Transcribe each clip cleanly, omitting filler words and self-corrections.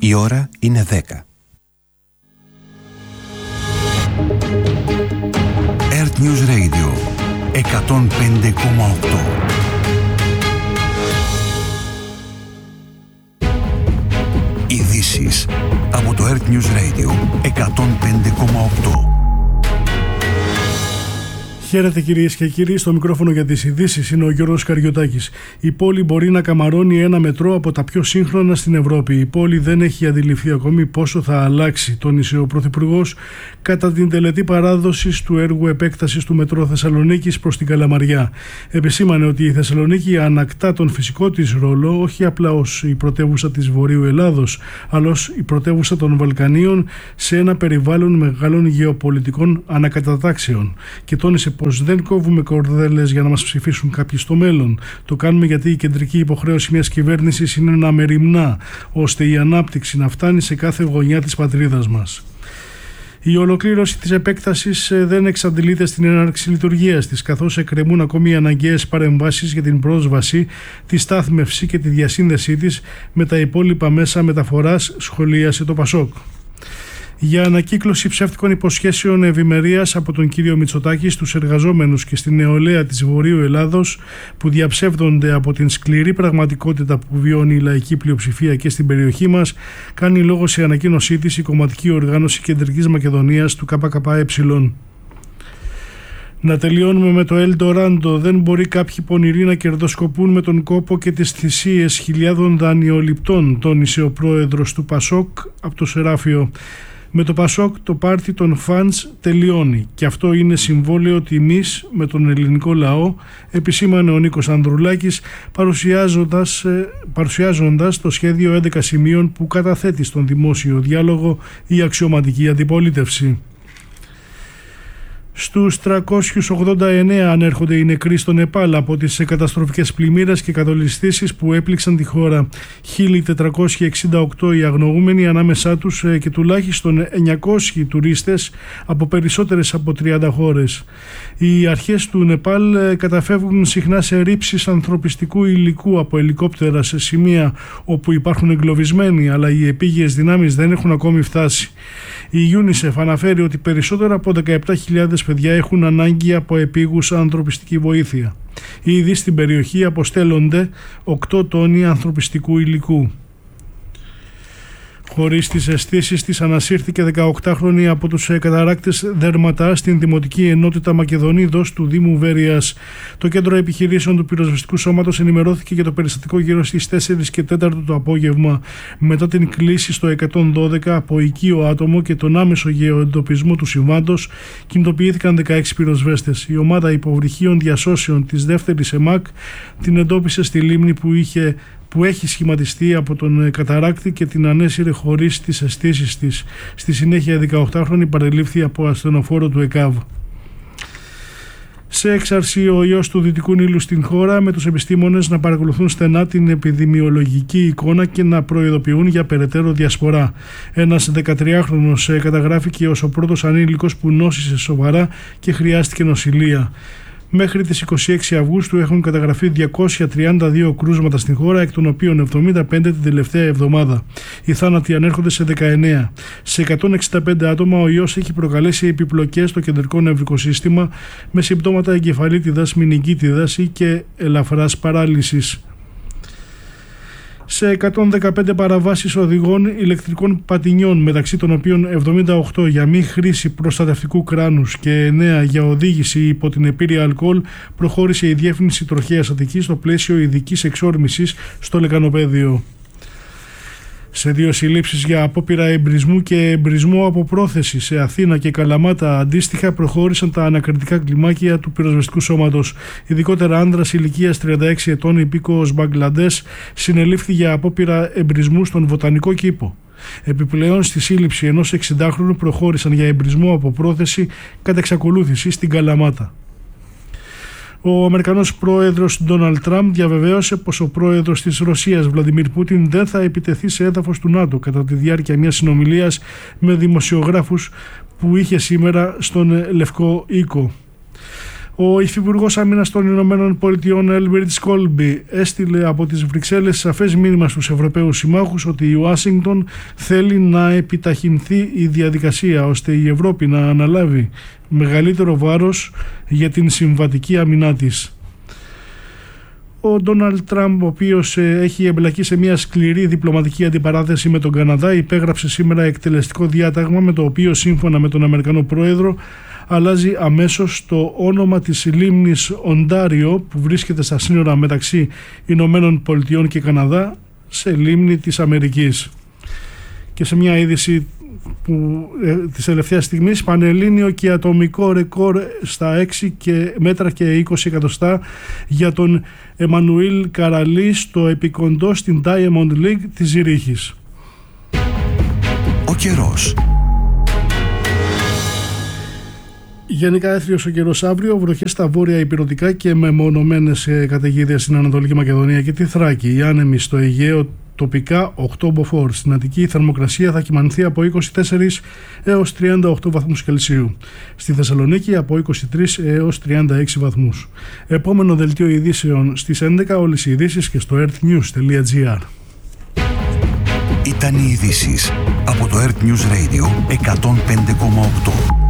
Η ώρα είναι 10. Earth News Radio 105,8. Ειδήσεις από το Earth News Radio 105,8. Χαίρετε κυρίες και κύριοι, στο μικρόφωνο για τις ειδήσεις είναι ο Γιώργος Καριωτάκης. Η πόλη μπορεί να καμαρώνει ένα μετρό από τα πιο σύγχρονα στην Ευρώπη. Η πόλη δεν έχει αντιληφθεί ακόμη πόσο θα αλλάξει, τόνισε ο Πρωθυπουργός κατά την τελετή παράδοσης του έργου επέκτασης του μετρό Θεσσαλονίκης προς την Καλαμαριά. Επισήμανε ότι η Θεσσαλονίκη ανακτά τον φυσικό της ρόλο όχι απλά ως η πρωτεύουσα της Βορείου Ελλάδος, αλλά ως η πρωτεύουσα των Βαλκανίων σε ένα περιβάλλον μεγάλων γεωπολιτικών ανακατατάξεων. Και τόνισε πως δεν κόβουμε κορδέλες για να μας ψηφίσουν κάποιοι στο μέλλον. Το κάνουμε γιατί η κεντρική υποχρέωση μιας κυβέρνησης είναι να μεριμνά ώστε η ανάπτυξη να φτάνει σε κάθε γωνιά της πατρίδας μας. Η ολοκλήρωση της επέκτασης δεν εξαντλείται στην έναρξη λειτουργίας της, καθώς εκκρεμούν ακόμη οι αναγκαίες παρεμβάσεις για την πρόσβαση, τη στάθμευση και τη διασύνδεσή της με τα υπόλοιπα μέσα μεταφοράς, σχολίασε το Πασόκ. Για ανακύκλωση ψεύτικων υποσχέσεων ευημερίας από τον κύριο Μητσοτάκη στους εργαζόμενους και στην νεολαία της Βορείου Ελλάδος που διαψεύδονται από την σκληρή πραγματικότητα που βιώνει η λαϊκή πλειοψηφία και στην περιοχή μας, κάνει λόγο σε ανακοίνωσή της η κομματική οργάνωση Κεντρικής Μακεδονίας του ΚΚΕ. Να τελειώνουμε με το Ελντοράντο. Δεν μπορεί κάποιοι πονηροί να κερδοσκοπούν με τον κόπο και τις θυσίες χιλιάδων δανειοληπτών, τόνισε ο πρόεδρος του Πασόκ από το Σεράφιο. Με το Πασόκ το πάρτι των φαντς τελειώνει και αυτό είναι συμβόλαιο τιμής με τον ελληνικό λαό, επισήμανε ο Νίκος Ανδρουλάκης παρουσιάζοντας το σχέδιο 11 σημείων που καταθέτει στον δημόσιο διάλογο η αξιωματική αντιπολίτευση. Στους 389 ανέρχονται οι νεκροί στο Νεπάλ από τις καταστροφικές πλημμύρες και κατολιστήσεις που έπληξαν τη χώρα. 1.468 οι αγνοούμενοι, ανάμεσά τους και τουλάχιστον 900 τουρίστες από περισσότερες από 30 χώρες. Οι αρχές του Νεπάλ καταφεύγουν συχνά σε ρήψεις ανθρωπιστικού υλικού από ελικόπτερα σε σημεία όπου υπάρχουν εγκλωβισμένοι, αλλά οι επίγειες δυνάμεις δεν έχουν ακόμη φτάσει. Η UNICEF αναφέρει ότι περισσότερα από 17.000 παιδιά έχουν ανάγκη από επίγουσα ανθρωπιστική βοήθεια. Ήδη στην περιοχή αποστέλλονται 8 τόνοι ανθρωπιστικού υλικού. Χωρίς τις αισθήσεις της, ανασύρθηκε 18χρονη από τους καταράκτες Δερματά στην Δημοτική Ενότητα Μακεδονίδος του Δήμου Βέρειας. Το κέντρο επιχειρήσεων του πυροσβεστικού σώματος ενημερώθηκε για το περιστατικό γύρω στις 4 και 4 το απόγευμα, μετά την κλήση στο 112 από οικείο άτομο και τον άμεσο γεωεντοπισμό του συμβάντος. Κινητοποιήθηκαν 16 πυροσβέστες. Η ομάδα υποβρυχίων διασώσεων της δεύτερης ΕΜΑΚ την εντόπισε στη λίμνη που έχει σχηματιστεί από τον καταράκτη και την ανέσυρε χωρίς τις αισθήσεις της. Στη συνέχεια 18χρονη παρελήφθη από ασθενοφόρο του ΕΚΑΒ. Σε έξαρση ο ιός του Δυτικού Νείλου στην χώρα, με τους επιστήμονες να παρακολουθούν στενά την επιδημιολογική εικόνα και να προειδοποιούν για περαιτέρω διασπορά. Ένας 13χρονος καταγράφηκε ως ο πρώτος ανήλικος που νόσησε σοβαρά και χρειάστηκε νοσηλεία. Μέχρι τις 26 Αυγούστου έχουν καταγραφεί 232 κρούσματα στην χώρα, εκ των οποίων 75 την τελευταία εβδομάδα. Οι θάνατοι ανέρχονται σε 19. Σε 165 άτομα ο ιός έχει προκαλέσει επιπλοκές στο κεντρικό νευρικό σύστημα με συμπτώματα εγκεφαλίτιδας, μηνυγκίτιδας ή και ελαφράς παράλυσης. Σε 115 παραβάσεις οδηγών ηλεκτρικών πατινιών, μεταξύ των οποίων 78 για μη χρήση προστατευτικού κράνους και 9 για οδήγηση υπό την επίρρεια αλκοόλ, προχώρησε η Διεύθυνση Τροχέας Αττικής στο πλαίσιο ειδικής εξόρμησης στο Λεκανοπαίδιο. Σε 2 συλλήψεις για απόπειρα εμπρισμού και εμπρισμό από πρόθεση σε Αθήνα και Καλαμάτα αντίστοιχα προχώρησαν τα ανακριτικά κλιμάκια του πυροσβεστικού σώματος. Ειδικότερα άνδρας ηλικίας 36 ετών υπήκοος Μπαγκλαντές συνελήφθη για απόπειρα εμπρισμού στον Βοτανικό Κήπο. Επιπλέον, στη σύλληψη ενός 60χρονου προχώρησαν για εμπρισμό από πρόθεση κατά εξακολούθηση στην Καλαμάτα. Ο Αμερικανός πρόεδρος Ντόναλντ Τραμπ διαβεβαίωσε πως ο πρόεδρος της Ρωσίας Βλαντιμίρ Πούτιν δεν θα επιτεθεί σε έδαφος του ΝΑΤΟ κατά τη διάρκεια μιας συνομιλίας με δημοσιογράφους που είχε σήμερα στον Λευκό Οίκο. Ο Υφυπουργός Άμυνας των Ηνωμένων Πολιτειών Έλμπερτ Κόλμπι έστειλε από τις Βρυξέλλες σαφές μήνυμα στους Ευρωπαίους συμμάχους ότι η Ουάσιγκτον θέλει να επιταχυνθεί η διαδικασία ώστε η Ευρώπη να αναλάβει μεγαλύτερο βάρος για την συμβατική άμυνά της. Ο Ντόναλντ Τραμπ, ο οποίος έχει εμπλακεί σε μια σκληρή διπλωματική αντιπαράθεση με τον Καναδά, υπέγραψε σήμερα εκτελεστικό διάταγμα με το οποίο, σύμφωνα με τον Αμερικανό Πρόεδρο, αλλάζει αμέσως το όνομα της λίμνης Οντάριο, που βρίσκεται στα σύνορα μεταξύ Ηνωμένων Πολιτειών και Καναδά, σε λίμνη της Αμερικής. Και σε μια είδηση της τελευταίας στιγμής, πανελλήνιο και ατομικό ρεκόρ στα 6 μέτρα και 20 εκατοστά για τον Εμμανουήλ Καραλή στο επικοντό στην Diamond League της Ζηρίχης. Ο καιρός. Γενικά έθριος ο καιρός αύριο, βροχές στα βόρεια ηπειρωτικά και μεμονωμένες καταιγίδες στην Ανατολική Μακεδονία και τη Θράκη. Οι άνεμοι στο Αιγαίο τοπικά 8 μποφόρ. Στην Αττική η θερμοκρασία θα κυμανθεί από 24 έως 38 βαθμούς Κελσίου. Στη Θεσσαλονίκη από 23 έως 36 βαθμούς. Επόμενο δελτίο ειδήσεων στις 11, όλες οι ειδήσεις και στο earthnews.gr. Ήταν οι ειδήσεις από το Earth News Radio 105,8.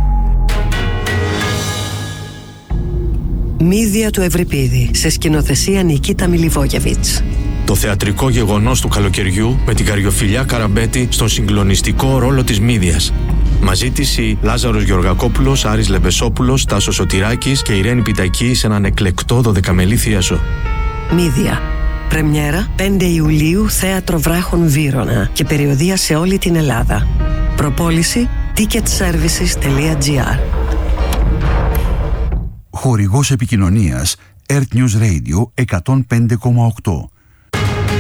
Μύδια του Ευρυπίδη, σε σκηνοθεσία Νικίτα Μιλιβόγεβιτς. Το θεατρικό γεγονός του καλοκαιριού με την Καριοφιλιά Καραμπέτη στον συγκλονιστικό ρόλο της Μύδιας. Μαζί της οι Λάζαρος Γεωργακόπουλος, Άρης Λεμπεσόπουλος, Τάσος Σωτηράκης και Ιρένη Πιτακή σε έναν εκλεκτό 12μελή θίασο. Μύδια. Πρεμιέρα 5 Ιουλίου, Θέατρο Βράχων Βύρωνα και περιοδεία σε όλη την Ελλάδα. Προπόληση ticketservices.gr. Χορηγός επικοινωνίας Earth News Radio 105,8.